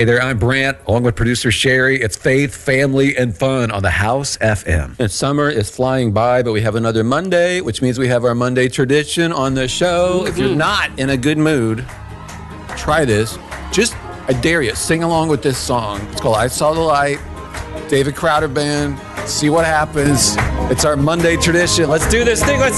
Hey there, I'm Brant, along with producer Sherry. It's faith, family, and fun on the House FM. And summer is flying by, but we have another Monday, which means we have our Monday tradition on the show. If you're not in a good mood, try this. I dare you, sing along with this song. It's called I Saw the Light, David Crowder Band. See what happens. It's our Monday tradition. Let's do this thing.